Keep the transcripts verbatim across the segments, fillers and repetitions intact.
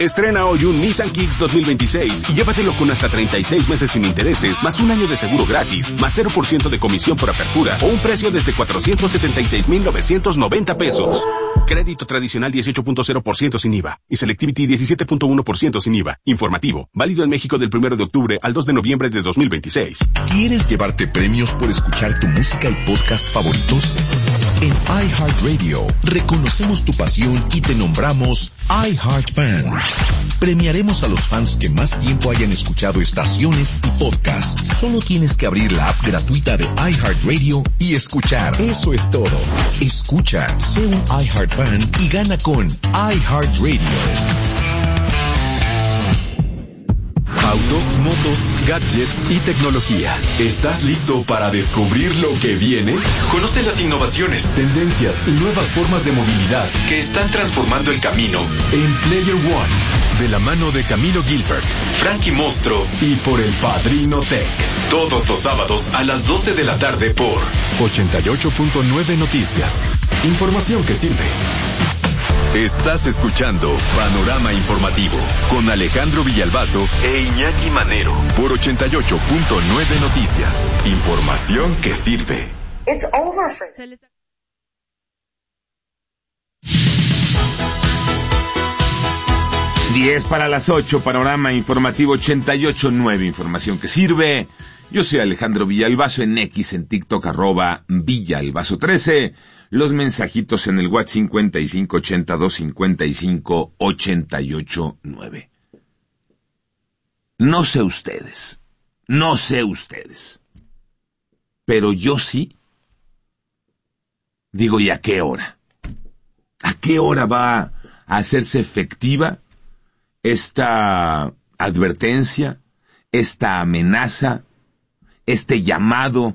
Estrena hoy un Nissan Kicks dos mil veintiséis y llévatelo con hasta treinta y seis meses sin intereses, más un año de seguro gratis, más cero por ciento de comisión por apertura o un precio desde cuatrocientos setenta y seis mil novecientos noventa pesos. Crédito tradicional dieciocho punto cero por ciento sin I V A y Selectivity diecisiete punto uno por ciento sin I V A. Informativo, válido en México del primero de octubre al dos de noviembre de dos mil veintiséis. ¿Quieres llevarte premios por escuchar tu música y podcast favoritos? En iHeartRadio reconocemos tu pasión y te nombramos iHeartFan. Premiaremos a los fans que más tiempo hayan escuchado estaciones y podcasts. Solo tienes que abrir la app gratuita de iHeartRadio y escuchar. Eso es todo. Escucha, sé un iHeartFan y gana con iHeartRadio. Autos, motos, gadgets y tecnología. ¿Estás listo para descubrir lo que viene? Conoce las innovaciones, tendencias y nuevas formas de movilidad que están transformando el camino en Player One. De la mano de Camilo Gilbert, Frankie Mostro y por el Padrino Tech. Todos los sábados a las doce de la tarde por ochenta y ocho punto nueve Noticias. Información que sirve. Estás escuchando Panorama Informativo con Alejandro Villalbazo e Iñaki Manero por ochenta y ocho punto nueve Noticias. Información que sirve. It's over for... diez para las ocho, Panorama Informativo ochenta y ocho punto nueve, información que sirve. Yo soy Alejandro Villalbazo, en X, en TikTok, arroba Villalbazo trece. Los mensajitos en el WhatsApp cincuenta y cinco ochenta y dos cincuenta y cinco ochenta y ocho nueve. No sé ustedes, no sé ustedes, pero yo sí digo, ¿y a qué hora? ¿A qué hora va a hacerse efectiva esta advertencia, esta amenaza, este llamado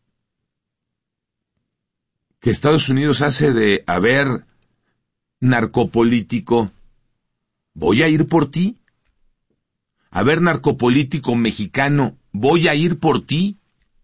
que Estados Unidos hace de, a ver, narcopolítico, voy a ir por ti? A ver, narcopolítico mexicano, voy a ir por ti.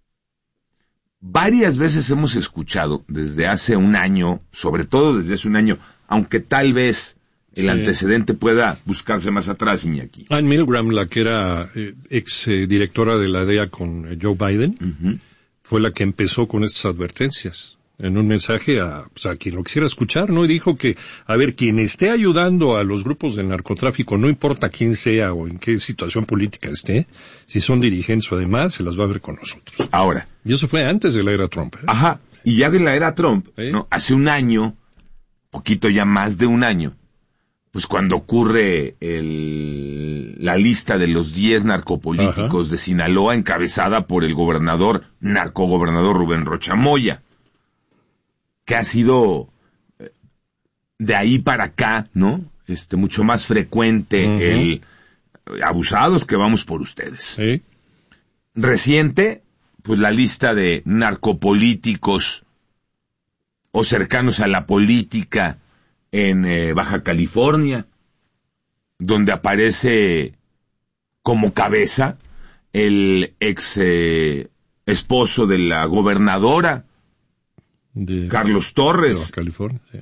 Varias veces hemos escuchado desde hace un año, sobre todo desde hace un año, aunque tal vez el sí. antecedente pueda buscarse más atrás, Iñaki. Ann Milgram, la que era eh, ex eh, directora de la D E A con eh, Joe Biden, uh-huh. fue la que empezó con estas advertencias. En un mensaje a, pues, a quien lo quisiera escuchar, ¿no? Y dijo que, a ver, quien esté ayudando a los grupos del narcotráfico, no importa quién sea o en qué situación política esté, si son dirigentes o demás, se las va a ver con nosotros. Ahora. Y eso fue antes de la era Trump, ¿eh? Ajá. Y ya de la era Trump, ¿Eh? ¿no? Hace un año, poquito ya más de un año, pues cuando ocurre el, la lista de los diez narcopolíticos Ajá. de Sinaloa, encabezada por el gobernador, narcogobernador Rubén Rocha Moya, que ha sido de ahí para acá, ¿no? Este, mucho más frecuente uh-huh. el abusados que vamos por ustedes. ¿Sí? Reciente, pues la lista de narcopolíticos o cercanos a la política en eh, Baja California, donde aparece como cabeza el ex eh, esposo de la gobernadora, De, Carlos Torres. De California, sí.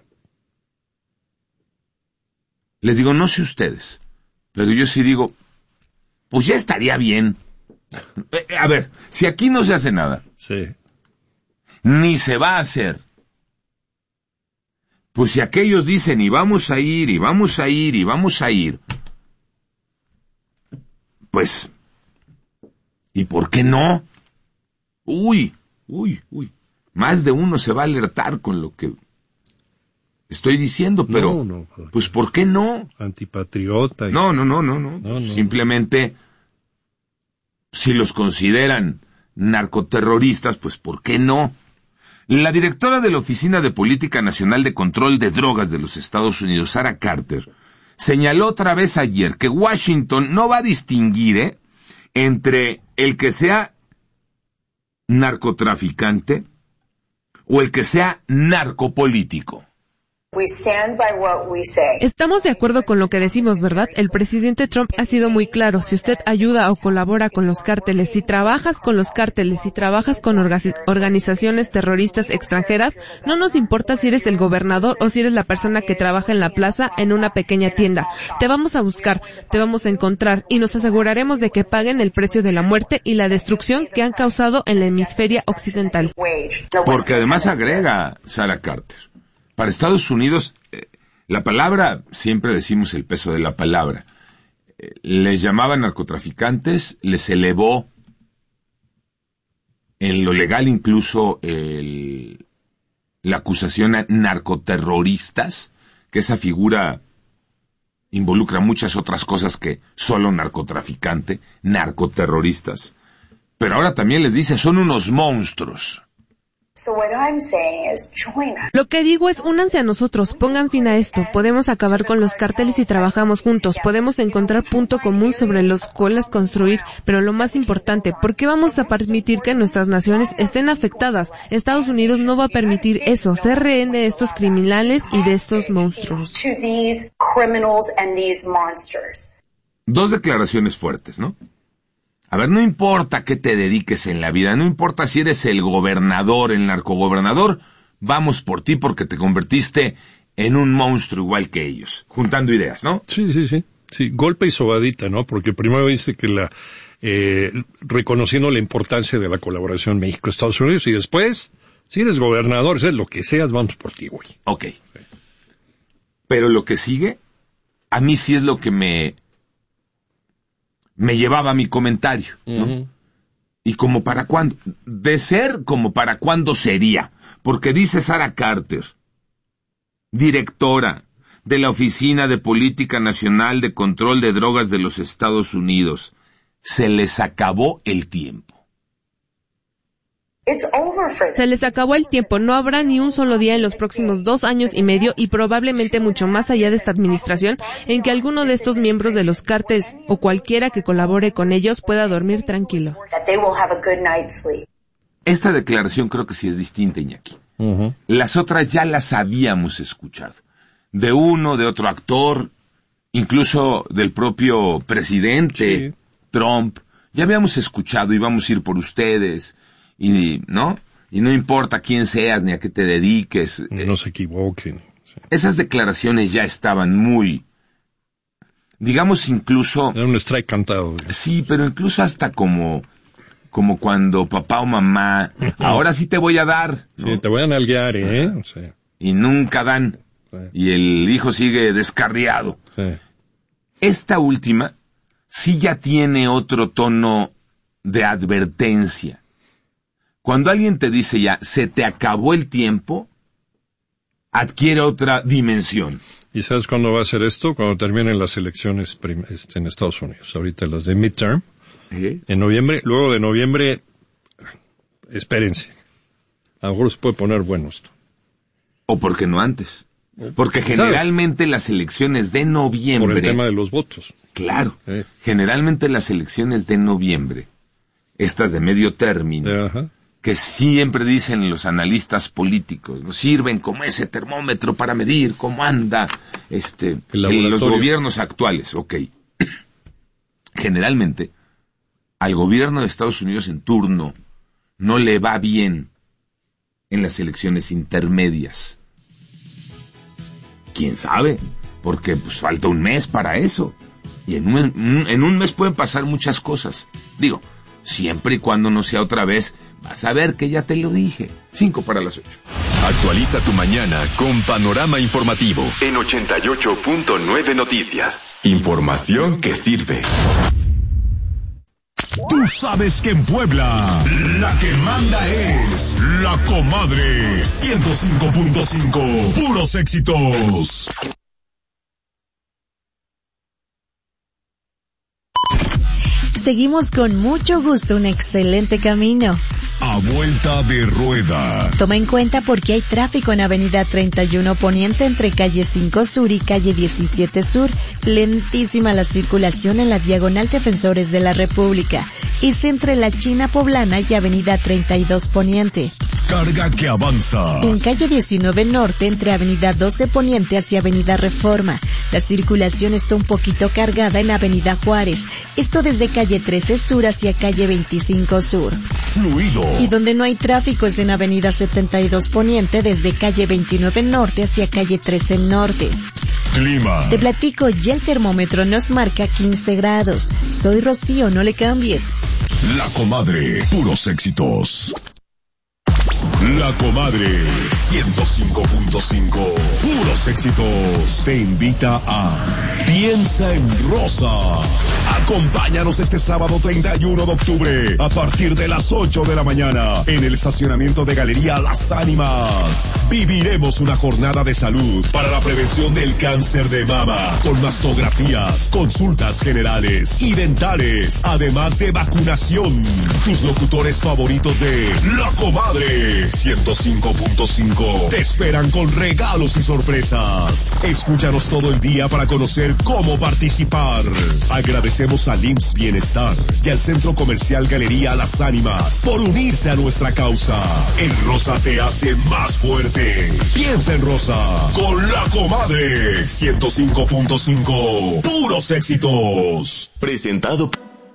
Les digo, no sé ustedes, pero yo sí digo, pues ya estaría bien. Eh, a ver, si aquí no se hace nada, sí. ni se va a hacer, pues si aquellos dicen, y vamos a ir, y vamos a ir, y vamos a ir, pues, ¿y por qué no? Uy, uy, uy. Más de uno se va a alertar con lo que estoy diciendo, pero, no, no, pues, ¿por qué no? Antipatriota. Y... No, no, no, no, no. no, no Simplemente, no. si los consideran narcoterroristas, pues, ¿por qué no? La directora de la Oficina de Política Nacional de Control de Drogas de los Estados Unidos, Sarah Carter, señaló otra vez ayer que Washington no va a distinguir, ¿eh?, entre el que sea narcotraficante o el que sea narcopolítico. Estamos de acuerdo con lo que decimos, ¿verdad? El presidente Trump ha sido muy claro. Si usted ayuda o colabora con los cárteles, si trabajas con los cárteles, si trabajas con orga- organizaciones terroristas extranjeras, no nos importa si eres el gobernador o si eres la persona que trabaja en la plaza en una pequeña tienda. Te vamos a buscar, te vamos a encontrar y nos aseguraremos de que paguen el precio de la muerte y la destrucción que han causado en la hemisferia occidental. Porque además agrega Sarah Carter. Para Estados Unidos, eh, la palabra, siempre decimos el peso de la palabra, eh, les llamaban narcotraficantes, les elevó en lo legal incluso el, la acusación a narcoterroristas, que esa figura involucra muchas otras cosas que solo narcotraficante, narcoterroristas. Pero ahora también les dice, son unos monstruos. Lo que digo es, únanse a nosotros, pongan fin a esto. Podemos acabar con los cárteles si trabajamos juntos. Podemos encontrar punto común sobre los cuales construir. Pero lo más importante, ¿por qué vamos a permitir que nuestras naciones estén afectadas? Estados Unidos no va a permitir eso, ser rehén de estos criminales y de estos monstruos. Dos declaraciones fuertes, ¿no? A ver, no importa qué te dediques en la vida, no importa si eres el gobernador, el narcogobernador, vamos por ti porque te convertiste en un monstruo igual que ellos, juntando ideas, ¿no? Sí, sí, sí, sí, golpe y sobadita, ¿no? Porque primero dice que la, eh, reconociendo la importancia de la colaboración México-Estados Unidos y después, si eres gobernador, si eres lo que seas, vamos por ti, güey. Ok. Pero lo que sigue, a mí sí es lo que me... me llevaba a mi comentario, ¿no? Uh-huh. Y como para cuándo, de ser como para cuándo sería, porque dice Sarah Carter, directora de la Oficina de Política Nacional de Control de Drogas de los Estados Unidos, se les acabó el tiempo. Se les acabó el tiempo, no habrá ni un solo día en los próximos dos años y medio y probablemente mucho más allá de esta administración en que alguno de estos miembros de los cárteles o cualquiera que colabore con ellos pueda dormir tranquilo. Esta declaración creo que sí es distinta, Iñaki. Uh-huh. Las otras ya las habíamos escuchado. De uno, de otro actor, incluso del propio presidente sí. Trump. Ya habíamos escuchado y vamos a ir por ustedes. Y no y no importa quién seas ni a qué te dediques, no eh, se equivoquen. Sí. Esas declaraciones ya estaban muy, digamos, incluso era un strike cantado. Sí, pero incluso hasta como como cuando papá o mamá, ahora sí te voy a dar, ¿no? Sí, te voy a nalguear, eh, o sea. Y nunca dan, sí. Y el hijo sigue descarriado. Sí. Esta última sí ya tiene otro tono de advertencia. Cuando alguien te dice ya, se te acabó el tiempo, adquiere otra dimensión. ¿Y sabes cuándo va a ser esto? Cuando terminen las elecciones prim- este, en Estados Unidos. Ahorita las de midterm. ¿Eh? En noviembre. Luego de noviembre, espérense. A lo mejor se puede poner bueno esto. O por qué no antes. Porque generalmente ¿sabes? Las elecciones de noviembre... Por el tema de los votos. Claro. ¿Eh? Generalmente las elecciones de noviembre, estas de medio término... Ajá. Que siempre dicen los analistas políticos, nos sirven como ese termómetro para medir cómo anda este en los gobiernos actuales. Ok. Generalmente, al gobierno de Estados Unidos en turno no le va bien en las elecciones intermedias. ¿Quién sabe? Porque pues falta un mes para eso. Y en un, en un mes pueden pasar muchas cosas. Digo, siempre y cuando no sea otra vez, vas a ver que ya te lo dije. Cinco para las ocho. Actualiza tu mañana con Panorama Informativo en ochenta y ocho punto nueve Noticias. Información que sirve. Tú sabes que en Puebla la que manda es La Comadre. ciento cinco punto cinco, puros éxitos. Seguimos con mucho gusto un excelente camino. A vuelta de rueda. Toma en cuenta porque hay tráfico en Avenida treinta y uno Poniente entre calle cinco Sur y calle diecisiete Sur. Lentísima la circulación en la diagonal Defensores de la República. Es entre la China Poblana y Avenida treinta y dos Poniente. carga que avanza. En calle diecinueve Norte, entre avenida doce Poniente hacia avenida Reforma. La circulación está un poquito cargada en avenida Juárez. Esto desde calle trece Sur hacia calle veinticinco Sur. Fluido. Y donde no hay tráfico es en avenida setenta y dos Poniente desde calle veintinueve Norte hacia calle trece Norte. Clima. Te platico, ya el termómetro nos marca quince grados. Soy Rocío, no le cambies. La Comadre, puros éxitos. La Comadre, ciento cinco punto cinco, puros éxitos. Te invita a Piensa en Rosa. Acompáñanos este sábado treinta y uno de octubre a partir de las ocho de la mañana en el estacionamiento de Galería Las Ánimas. Viviremos una jornada de salud para la prevención del cáncer de mama con mastografías, consultas generales y dentales, además de vacunación. Tus locutores favoritos de La Comadre ciento cinco punto cinco te esperan con regalos y sorpresas. Escúchanos todo el día para conocer cómo participar. Agradecemos al I M S S Bienestar y al Centro Comercial Galería Las Ánimas por unirse a nuestra causa. El rosa te hace más fuerte. Piensa en Rosa con La Comadre ciento cinco punto cinco. Puros éxitos. Presentado.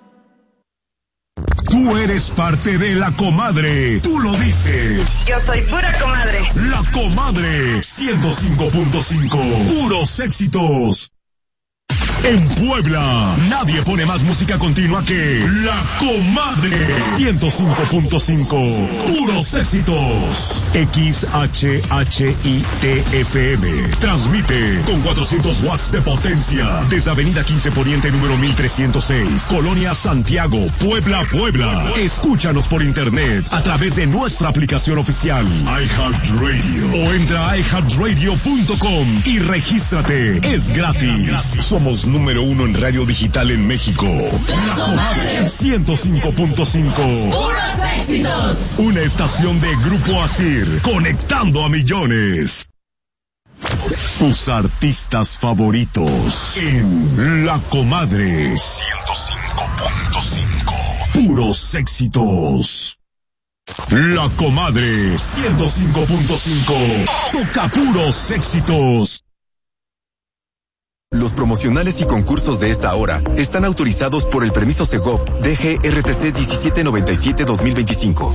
Tú eres parte de La Comadre. Tú lo dices. Yo soy pura comadre. La Comadre ciento cinco punto cinco. Puros éxitos. En Puebla, nadie pone más música continua que La Comadre ciento cinco punto cinco. Puros éxitos. X H H I T F M. Transmite con cuatrocientos watts de potencia desde Avenida quince Poniente número mil trescientos seis, Colonia Santiago, Puebla, Puebla. Escúchanos por internet a través de nuestra aplicación oficial iHeartRadio o entra a i heart radio punto com y regístrate. Es gratis. Somos número uno en radio digital en México. La Comadre ciento cinco punto cinco. ¡Puros éxitos! Una estación de Grupo Asir, conectando a millones. Tus artistas favoritos en La Comadre ciento cinco punto cinco. Puros éxitos. La Comadre ciento cinco punto cinco. Toca puros éxitos. Los promocionales y concursos de esta hora están autorizados por el permiso Segov D G R T C diecisiete noventa y siete dos mil veinticinco.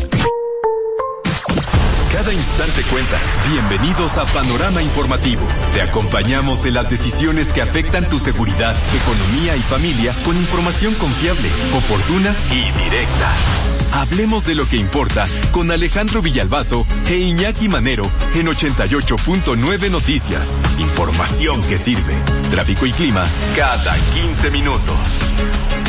Cada instante cuenta. Bienvenidos a Panorama Informativo. Te acompañamos en las decisiones que afectan tu seguridad, economía y familia con información confiable, oportuna y directa. Hablemos de lo que importa con Alejandro Villalbazo e Iñaki Manero en ochenta y ocho punto nueve Noticias. Información que sirve. Tráfico y clima cada quince minutos.